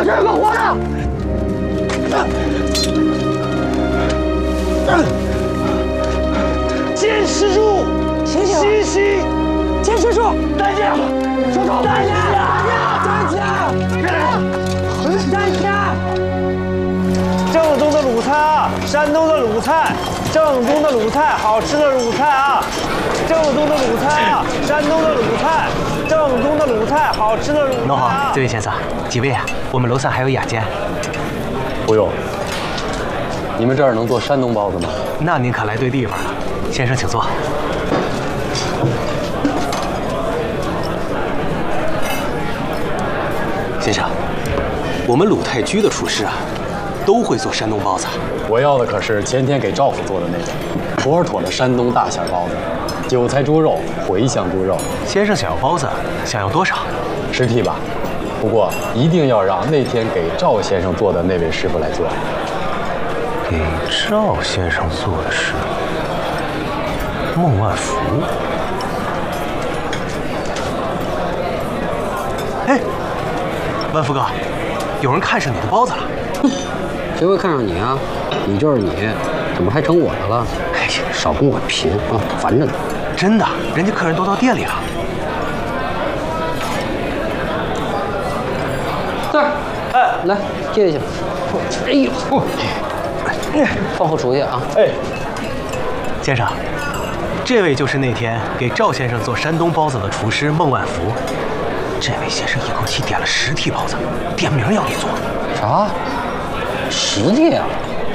这有个活的！坚持住！ 醒醒！ 西西， 坚持住！ 站起！手手！站起！ 站起！站起！ 正宗的鲁菜啊，山东的鲁菜，正宗的鲁菜，好吃的鲁菜啊！正宗的鲁菜啊，山东的鲁菜，正宗的鲁菜，好吃的鲁菜。 侬好，这位先生，几位啊？我们楼上还有雅间。 不用。你们这儿能做山东包子吗？ 那您可来对地方了，先生请坐。先生，我们鲁泰居的厨师啊，都会做山东包子。 我要的可是前天给赵府做的那个妥妥的山东大馅包子，韭菜猪肉、茴香猪肉。 先生想要包子，想要多少 ？10屉吧。不过一定要让那天给赵先生做的那位师傅来做。 给赵先生做的是孟万福。哎，万福哥，有人看上你的包子了。 谁会看上你啊？你就是你，怎么还成我的了？哎呀，少跟我贫啊，烦着呢。 真的，人家客人都到店里了。 这儿，哎，来接一下。哎呦，放后厨去啊！ 哎， 先生，这位就是那天给赵先生做山东包子的厨师孟万福。这位先生一口气点了10屉包子，点名要你做。 啥？10屉啊？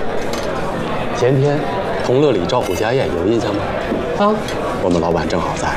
前天同乐里赵府家宴有印象吗？ 啊， 我们老板正好在。